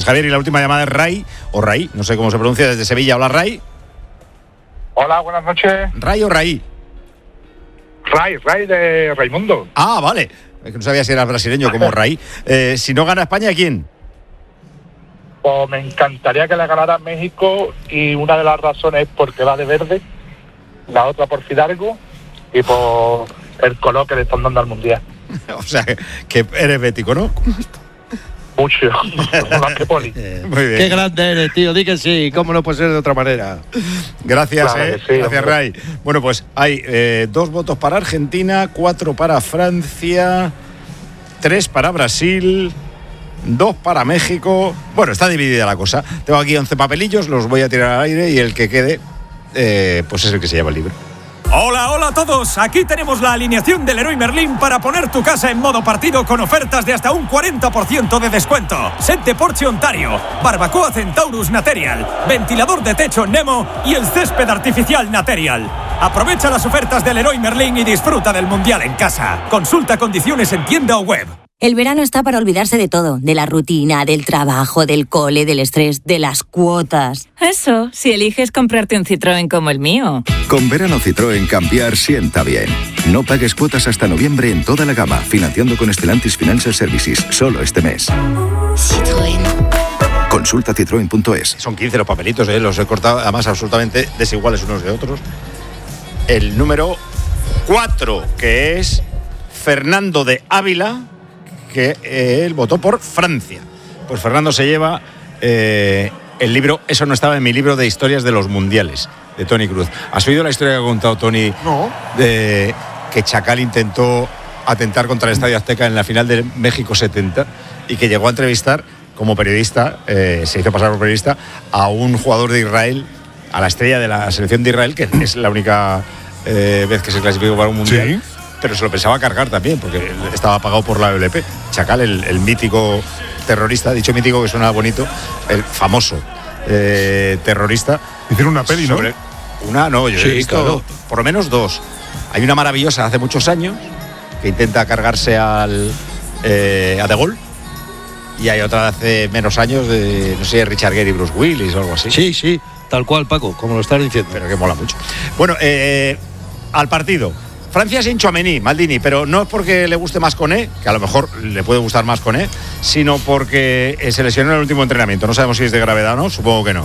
Javier, y la última llamada es Ray, o Ray, no sé cómo se pronuncia, desde Sevilla. Hola, Ray. Hola, buenas noches. ¿Ray o Ray? Ray de Raimundo. Ah, vale. Es que no sabía si era brasileño como Ray. Si no gana España, ¿quién? Pues me encantaría que le ganara México, y una de las razones es porque va de verde, la otra por Fidalgo y por el color que le están dando al Mundial. O sea, que eres bético, ¿no? Mucho. Más que Poli. Muy bien. Qué grande eres, tío. Di que sí. ¿Cómo no puede ser de otra manera? Gracias, Claro que sí, gracias, hombre. Ray. Bueno, pues hay 2 votos para Argentina, 4 para Francia, 3 para Brasil, 2 para México. Bueno, está dividida la cosa. Tengo aquí 11 papelillos, los voy a tirar al aire y el que quede, pues es el que se lleva el libro. Hola, hola a todos. Aquí tenemos la alineación del Leroy Merlin para poner tu casa en modo partido con ofertas de hasta un 40% de descuento. Set de Porsche Ontario, barbacoa Centaurus Material, ventilador de techo Nemo y el césped artificial Material. Aprovecha las ofertas del Leroy Merlin y disfruta del Mundial en casa. Consulta condiciones en tienda o web. El verano está para olvidarse de todo, de la rutina, del trabajo, del cole, del estrés, de las cuotas. Eso, si eliges comprarte un Citroën como el mío. Con verano Citroën cambiar sienta bien. No pagues cuotas hasta noviembre en toda la gama, financiando con Stellantis Financial Services, solo este mes. Citroën. Consulta citroen.es. Son 15 los papelitos, los he cortado, además absolutamente desiguales unos de otros. El número 4, que es Fernando de Ávila, que él votó por Francia. Pues Fernando se lleva el libro Eso no estaba en mi libro de historias de los mundiales, de Toni Cruz. ¿Has oído la historia que ha contado Toni? No. De que Chacal intentó atentar contra el Estadio Azteca en la final de México 70 y que llegó a entrevistar como periodista, se hizo pasar por periodista, a un jugador de Israel, a la estrella de la selección de Israel, que es la única vez que se clasificó para un mundial. Sí. Pero se lo pensaba cargar también, porque estaba pagado por la OLP. Chacal, el mítico terrorista, dicho mítico que suena bonito, el famoso terrorista. Hicieron una peli, ¿no? No, yo he visto claro. por lo menos 2. Hay una maravillosa hace muchos años que intenta cargarse a De Gaulle, y hay otra de hace menos años de, no sé, Richard Gere y Bruce Willis o algo así. Sí, tal cual, Paco, como lo estás diciendo. Pero que mola mucho. Bueno, al partido. Francia sin Tchouaméni, Maldini, pero no es porque le guste más Koné, que a lo mejor le puede gustar más Koné, sino porque se lesionó en el último entrenamiento. No sabemos si es de gravedad o no, supongo que no.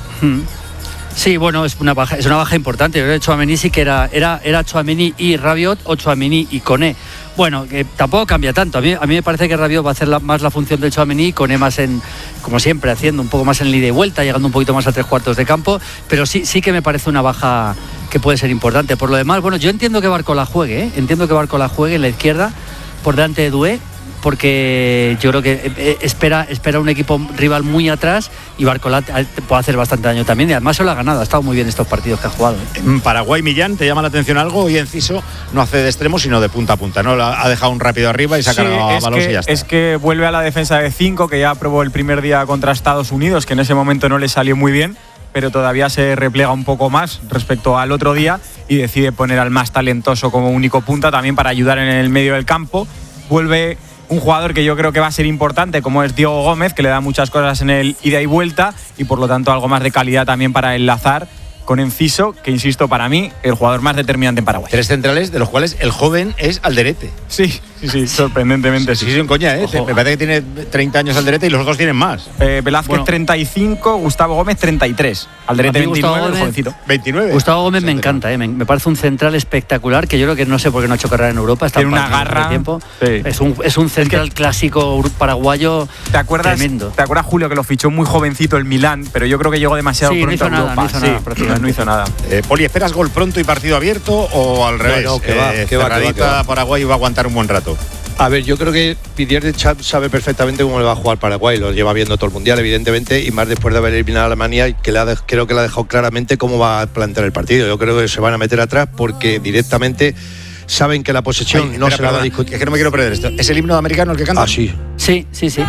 Sí, bueno, es una baja importante. Yo creo que Tchouaméni sí que era Tchouaméni y Rabiot, o Tchouaméni y Koné. Bueno, que tampoco cambia tanto. A mí me parece que Rabiot va a hacer más la función del Tchouaméni y Koné más en, como siempre, haciendo un poco más en ida y vuelta, llegando un poquito más a 3/4 de campo. Pero sí que me parece una baja que puede ser importante. Por lo demás, bueno, yo entiendo que Barcola juegue, Entiendo que Barcola juegue en la izquierda por delante de Doué, porque yo creo que espera un equipo rival muy atrás, y Barcola puede hacer bastante daño también, y además se lo ha ganado, ha estado muy bien estos partidos que ha jugado. En Paraguay, Millán, ¿te llama la atención algo? Y Enciso no hace de extremo, sino de punta a punta, ¿no? Ha dejado un rápido arriba y se ha cargado a Balos y ya está. Es que vuelve a la defensa de 5, que ya probó el primer día contra Estados Unidos, que en ese momento no le salió muy bien, pero todavía se replega un poco más respecto al otro día y decide poner al más talentoso como único punta, también para ayudar en el medio del campo. Vuelve un jugador que yo creo que va a ser importante, como es Diego Gómez, que le da muchas cosas en el ida y vuelta, y por lo tanto algo más de calidad también para enlazar con Enciso, que insisto, para mí, el jugador más determinante en Paraguay. 3 centrales, de los cuales el joven es Alderete. Sí, sorprendentemente sí. Sí, sin coña, ¿eh? Me parece que tiene 30 años Alderete y los dos tienen más. Velázquez 35, Gustavo Gómez 33. Alderete 29, el jovencito. 29. Gustavo Gómez me encanta, me parece un central espectacular, que yo creo que no sé por qué no ha hecho carrera en Europa. Está tiene una garra. Tiempo. Sí. Es un central clásico paraguayo. ¿Te acuerdas, tremendo. ¿Te acuerdas, Julio, que lo fichó muy jovencito el Milán, pero yo creo que llegó demasiado pronto a Europa? No hizo nada. Poli, ¿esperas gol pronto y partido abierto o al revés? No, que va. Paraguay va a aguantar un buen rato. A ver, yo creo que Didier Deschamps sabe perfectamente cómo le va a jugar Paraguay, lo lleva viendo todo el Mundial, evidentemente, y más después de haber eliminado a Alemania, que creo que le ha dejado claramente cómo va a plantear el partido. Yo creo que se van a meter atrás porque directamente saben que la posesión se la va a discutir. Es que no me quiero perder esto. ¿Es el himno americano el que canta? Ah, sí. Sí.